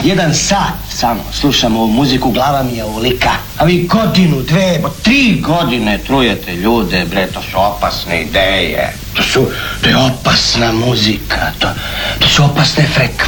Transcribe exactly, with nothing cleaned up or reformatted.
jedan sat samo slušam ovu muziku, glava mi je ovolika. A vi godinu, dve, bo tri godine trujete ljude, bre, to su opasne ideje. To su, to je opasna muzika, to, to su opasne frekvencije.